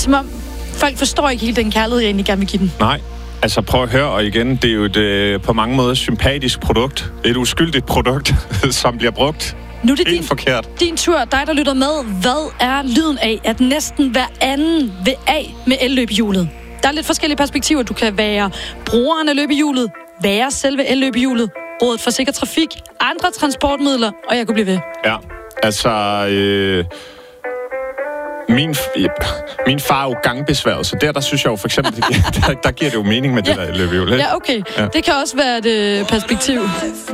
som om folk forstår ikke helt den kærlighed, jeg egentlig gerne vil give den. Nej. Altså prøv at høre, og igen, det er jo et på mange måder sympatisk produkt. Et uskyldigt produkt, som bliver brugt Nu er det din tur, dig der lytter med. Hvad er lyden af, at næsten hver anden vil af med elløbehjulet? Der er lidt forskellige perspektiver. Du kan være brugeren af løbehjulet, være selve elløbehjulet, rådet for sikker trafik, andre transportmidler, og jeg kunne blive ved. Ja, altså... Min far er jo gangbesværet, så der synes jeg jo for eksempel, der giver det jo mening med det der løbehjul. Ja, okay. Ja. Det kan også være et perspektiv.